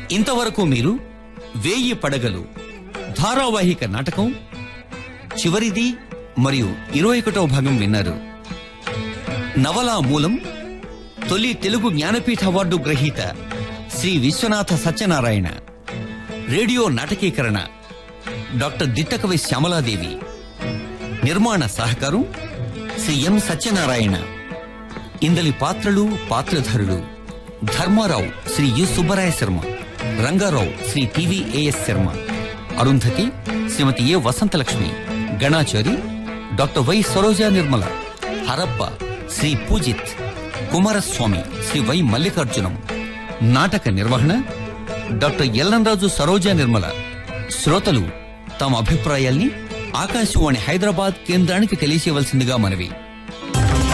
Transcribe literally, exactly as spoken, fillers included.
ఇంతవరకు మీరు వేయి పడగలు ధారావాహిక నాటకం చివరిది మరియు ఇరవై ఒకటవ భాగం విన్నారు. నవలా మూలం తొలి తెలుగు జ్ఞానపీఠ అవార్డు గ్రహీత శ్రీ విశ్వనాథ సత్యనారాయణ. Radio నాటకీకరణ doctor Dittakavi Shyamala Devi. నిర్మాణ సహకారం శ్రీ ఎం సత్యనారాయణ. ఇందలి పాత్రలు పాత్రధారులు: Dharmarao Shri you Subbaraya Sharma, Rangarao Shri టివిఏఎస్ Sharma, Arundhati Shrimati A Vasanthalakshmi, Ganachari doctor why Saroja Nirmala, Harappa Shri Poojith, Kumaraswamy Shri why Mallikarjunam. నాటక నిర్వహణ డాక్టర్ ఎల్లంరాజు సరోజా నిర్మల. శ్రోతలు తమ అభిప్రాయాల్ని ఆకాశవాణి హైదరాబాద్ కేంద్రానికి తెలియచేయవలసిందిగా మనవి.